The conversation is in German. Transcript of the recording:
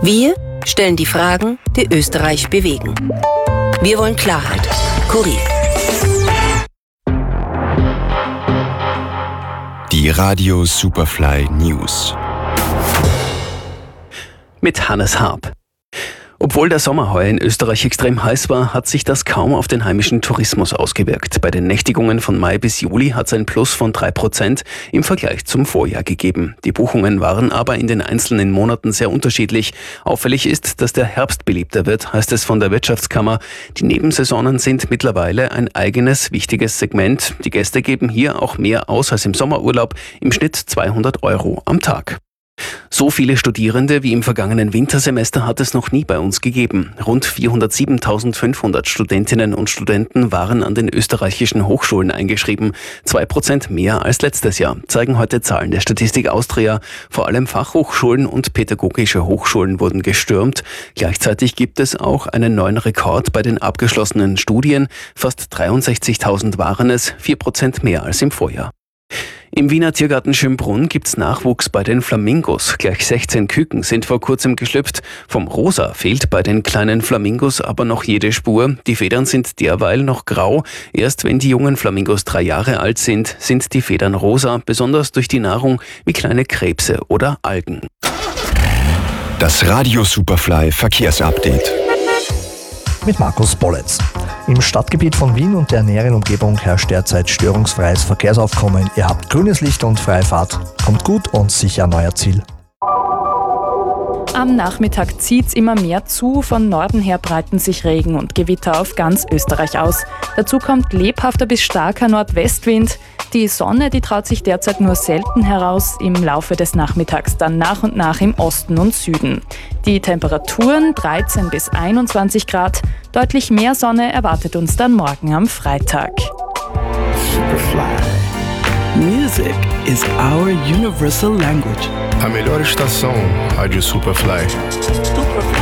Wir stellen die Fragen, die Österreich bewegen. Wir wollen Klarheit. Kurier. Die Radio Superfly News. Mit Hannes Harp. Obwohl der Sommer heuer in Österreich extrem heiß war, hat sich das kaum auf den heimischen Tourismus ausgewirkt. Bei den Nächtigungen von Mai bis Juli hat es ein Plus von 3% im Vergleich zum Vorjahr gegeben. Die Buchungen waren aber in den einzelnen Monaten sehr unterschiedlich. Auffällig ist, dass der Herbst beliebter wird, heißt es von der Wirtschaftskammer. Die Nebensaisonen sind mittlerweile ein eigenes, wichtiges Segment. Die Gäste geben hier auch mehr aus als im Sommerurlaub, im Schnitt 200 € am Tag. So viele Studierende wie im vergangenen Wintersemester hat es noch nie bei uns gegeben. Rund 407.500 Studentinnen und Studenten waren an den österreichischen Hochschulen eingeschrieben. 2% mehr als letztes Jahr, zeigen heute Zahlen der Statistik Austria. Vor allem Fachhochschulen und pädagogische Hochschulen wurden gestürmt. Gleichzeitig gibt es auch einen neuen Rekord bei den abgeschlossenen Studien. Fast 63.000 waren es, 4% mehr als im Vorjahr. Im Wiener Tiergarten Schönbrunn gibt's Nachwuchs bei den Flamingos. Gleich 16 Küken sind vor kurzem geschlüpft. Vom Rosa fehlt bei den kleinen Flamingos aber noch jede Spur. Die Federn sind derweil noch grau. Erst wenn die jungen Flamingos 3 Jahre alt sind, sind die Federn rosa, besonders durch die Nahrung wie kleine Krebse oder Algen. Das Radio Superfly Verkehrsupdate. Mit Markus Bolletz. Im Stadtgebiet von Wien und der näheren Umgebung herrscht derzeit störungsfreies Verkehrsaufkommen. Ihr habt grünes Licht und freie Fahrt. Kommt gut und sicher an euer Ziel. Am Nachmittag zieht's immer mehr zu. Von Norden her breiten sich Regen und Gewitter auf ganz Österreich aus. Dazu kommt lebhafter bis starker Nordwestwind. Die Sonne, die traut sich derzeit nur selten heraus. Im Laufe des Nachmittags dann nach und nach im Osten und Süden. Die Temperaturen 13 bis 21 Grad. Deutlich mehr Sonne erwartet uns dann morgen am Freitag. Superfly. Music is our universal language. A melhor estação, Rádio Superfly. Superfly.